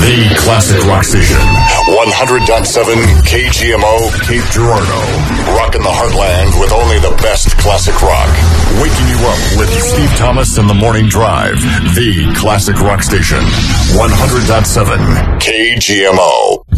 The classic rock station. 100.7 KGMO, Cape Girardeau. Rocking the heartland with only the best classic rock. Waking you up with Steve Thomas in the Morning Drive. The classic rock station. 100.7 KGMO.